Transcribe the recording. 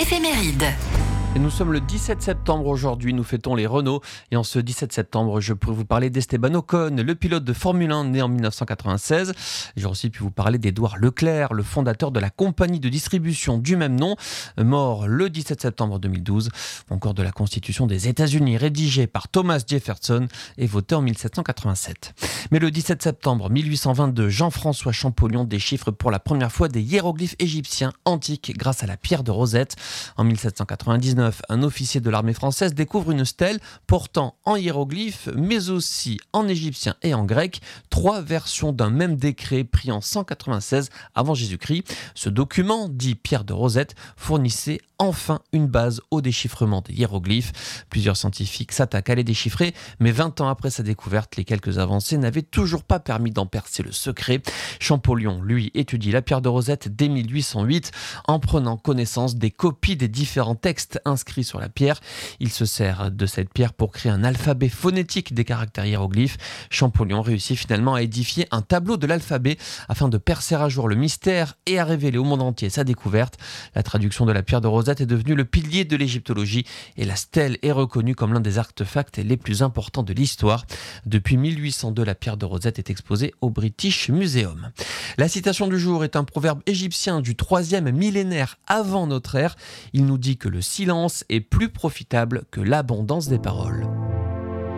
éphéméride. Et nous sommes le 17 septembre aujourd'hui, nous fêtons les Renault. Et en ce 17 septembre, je pourrais vous parler d'Esteban Ocon, le pilote de Formule 1 né en 1996. J'aurais aussi pu vous parler d'Édouard Leclerc, le fondateur de la compagnie de distribution du même nom, mort le 17 septembre 2012. Ou encore de la Constitution des États-Unis, rédigée par Thomas Jefferson et votée en 1787. Mais le 17 septembre 1822, Jean-François Champollion déchiffre pour la première fois des hiéroglyphes égyptiens antiques grâce à la pierre de Rosette. En 1799, un officier de l'armée française découvre une stèle portant en hiéroglyphes, mais aussi en égyptien et en grec, 3 versions d'un même décret pris en 196 avant Jésus-Christ. Ce document, dit Pierre de Rosette, fournissait enfin une base au déchiffrement des hiéroglyphes. Plusieurs scientifiques s'attaquent à les déchiffrer, mais 20 ans après sa découverte, les quelques avancées n'avaient toujours pas permis d'en percer le secret. Champollion, lui, étudie la pierre de Rosette dès 1808 en prenant connaissance des copies des différents textes inscrits sur la pierre. Il se sert de cette pierre pour créer un alphabet phonétique des caractères hiéroglyphes. Champollion réussit finalement à édifier un tableau de l'alphabet afin de percer à jour le mystère et à révéler au monde entier sa découverte. La traduction de la pierre de Rosette est devenue le pilier de l'égyptologie et la stèle est reconnue comme l'un des artefacts les plus importants de l'histoire. Depuis 1802, la pierre de Rosette est exposée au British Museum. La citation du jour est un proverbe égyptien du 3e millénaire avant notre ère. Il nous dit que le silence est plus profitable que l'abondance des paroles.